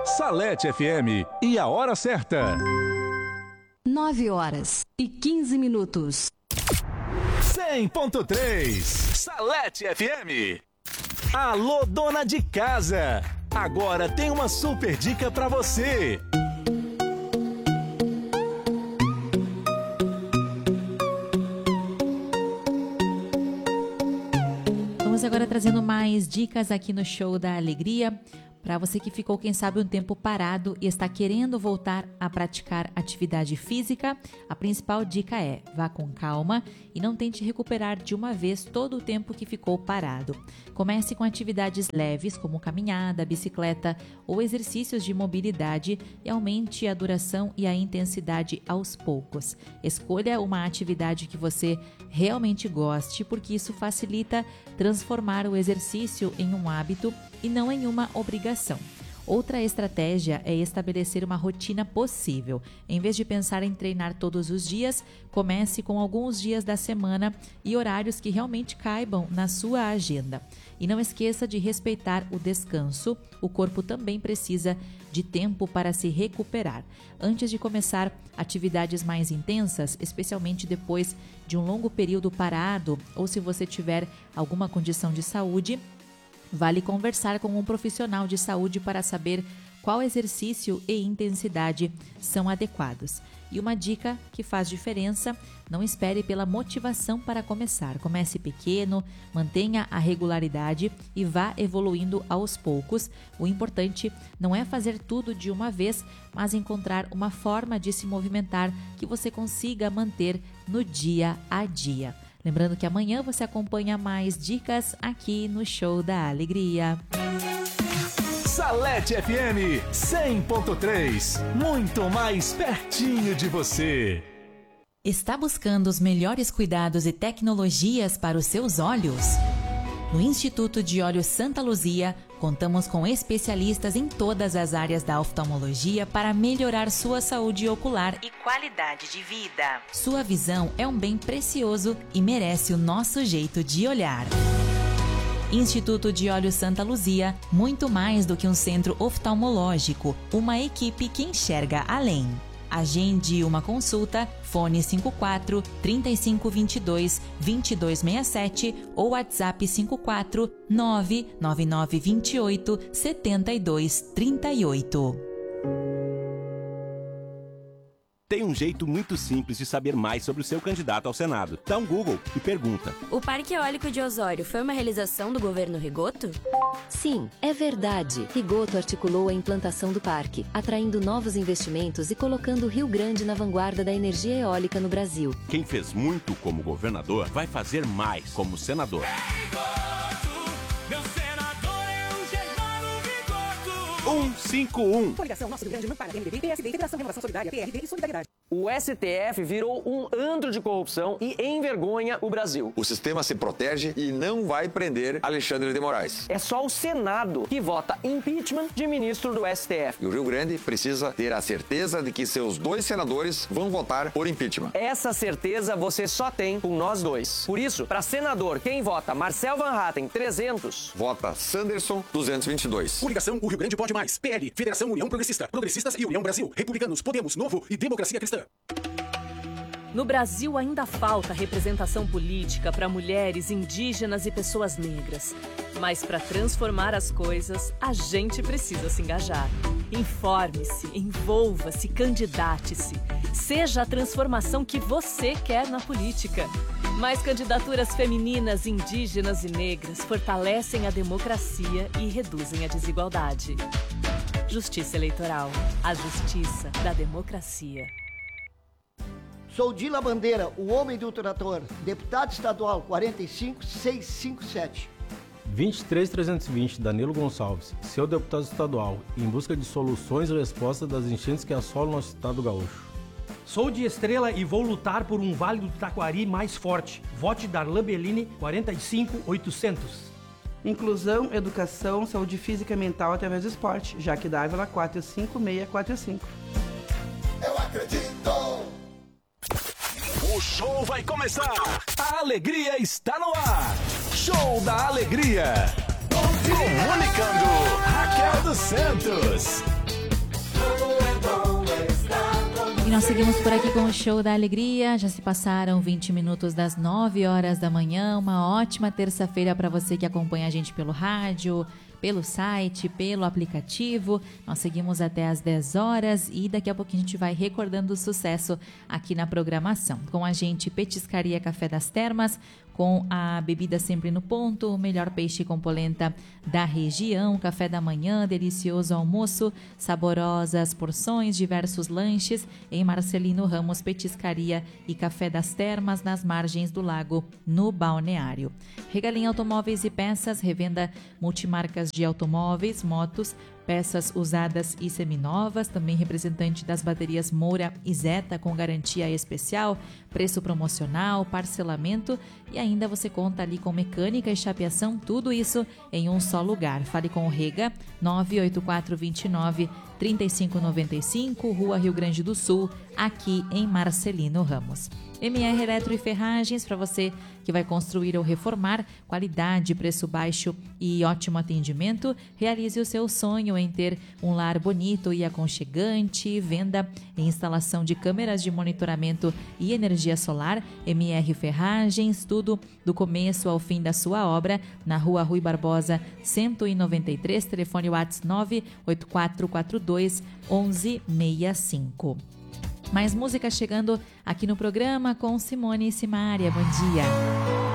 Salete FM e a hora certa. 9h15. 100.3 Salete FM. Alô, dona de casa. Agora tem uma super dica pra você. Vamos agora trazendo mais dicas aqui no Show da Alegria. Para você que ficou, quem sabe, um tempo parado e está querendo voltar a praticar atividade física, a principal dica é: vá com calma e não tente recuperar de uma vez todo o tempo que ficou parado. Comece com atividades leves, como caminhada, bicicleta ou exercícios de mobilidade, e aumente a duração e a intensidade aos poucos. Escolha uma atividade que você realmente goste, porque isso facilita transformar o exercício em um hábito e não em uma obrigação. Outra estratégia é estabelecer uma rotina possível. Em vez de pensar em treinar todos os dias, comece com alguns dias da semana e horários que realmente caibam na sua agenda. E não esqueça de respeitar o descanso. O corpo também precisa de tempo para se recuperar. Antes de começar atividades mais intensas, especialmente depois de um longo período parado, ou se você tiver alguma condição de saúde, vale conversar com um profissional de saúde para saber qual exercício e intensidade são adequados. E uma dica que faz diferença: não espere pela motivação para começar. Comece pequeno, mantenha a regularidade e vá evoluindo aos poucos. O importante não é fazer tudo de uma vez, mas encontrar uma forma de se movimentar que você consiga manter no dia a dia. Lembrando que amanhã você acompanha mais dicas aqui no Show da Alegria. Salete FM 100.3, muito mais pertinho de você. Está buscando os melhores cuidados e tecnologias para os seus olhos? No Instituto de Olhos Santa Luzia, contamos com especialistas em todas as áreas da oftalmologia para melhorar sua saúde ocular e qualidade de vida. Sua visão é um bem precioso e merece o nosso jeito de olhar. Instituto de Olhos Santa Luzia, muito mais do que um centro oftalmológico, uma equipe que enxerga além. Agende uma consulta, fone 54 3522 2267 ou WhatsApp 54 99928 7238. Tem um jeito muito simples de saber mais sobre o seu candidato ao Senado. Dá um Google e pergunta: o Parque Eólico de Osório foi uma realização do governo Rigoto? Sim, é verdade. Rigoto articulou a implantação do parque, atraindo novos investimentos e colocando o Rio Grande na vanguarda da energia eólica no Brasil. Quem fez muito como governador vai fazer mais como senador. Meu senador é o Germano Rigoto. 151. Coligação Nosso Rio Grande, não para. MDB, PSD, Federação Renovação Solidária, PRD e Solidariedade. O STF virou um antro de corrupção e envergonha o Brasil. O sistema se protege e não vai prender Alexandre de Moraes. É só o Senado que vota impeachment de ministro do STF. E o Rio Grande precisa ter a certeza de que seus 2 senadores vão votar por impeachment. Essa certeza você só tem com nós dois. Por isso, para senador, quem vota Marcel Van Hatten, 300. Vota Sanderson, 222. Coligação O Rio Grande Pode Mais. PL, Federação União Progressista, Progressistas e União Brasil. Republicanos, Podemos, Novo e Democracia Cristã. No Brasil ainda falta representação política para mulheres, indígenas e pessoas negras. Mas para transformar as coisas, a gente precisa se engajar. Informe-se, envolva-se, candidate-se. Seja a transformação que você quer na política. Mais candidaturas femininas, indígenas e negras fortalecem a democracia e reduzem a desigualdade. Justiça Eleitoral. A justiça da democracia. Sou Dila Bandeira, o homem do trator, deputado estadual 45657. 23320, Danilo Gonçalves, seu deputado estadual, em busca de soluções e respostas das enchentes que assolam nosso estado gaúcho. Sou de Estrela e vou lutar por um Vale do Taquari mais forte. Vote Darlan Bellini, 45800. Inclusão, educação, saúde física e mental através do esporte. Jaque Dávila, 45645. Eu acredito! O show vai começar! A alegria está no ar! Show da Alegria! Comunicando, Raquel dos Santos! nós seguimos por aqui com o Show da Alegria. Já se passaram 20 minutos das 9 horas da manhã. Uma ótima terça-feira para você que acompanha a gente pelo rádio, pelo site, pelo aplicativo. Nós seguimos até às 10 horas e daqui a pouquinho a gente vai recordando o sucesso aqui na programação. Com a gente, Petiscaria Café das Termas, com a bebida sempre no ponto, o melhor peixe com polenta da região, café da manhã, delicioso almoço, saborosas porções, diversos lanches em Marcelino Ramos Petiscaria e Café das Termas, nas margens do lago, no Balneário. Regalim Automóveis e Peças, revenda multimarcas de automóveis, motos, peças usadas e seminovas, também representante das baterias Moura e Zeta com garantia especial, preço promocional, parcelamento e ainda você conta ali com mecânica e chapeação, tudo isso em um só lugar. Fale com o Rega, 98429-3595, Rua Rio Grande do Sul, aqui em Marcelino Ramos. MR Eletro e Ferragens, para você que vai construir ou reformar, qualidade, preço baixo e ótimo atendimento. Realize o seu sonho em ter um lar bonito e aconchegante. Venda e instalação de câmeras de monitoramento e energia solar. MR Ferragens, tudo do começo ao fim da sua obra, na Rua Rui Barbosa 193, telefone WhatsApp 98442 1165. Mais música chegando aqui no programa com Simone e Simária. Bom dia.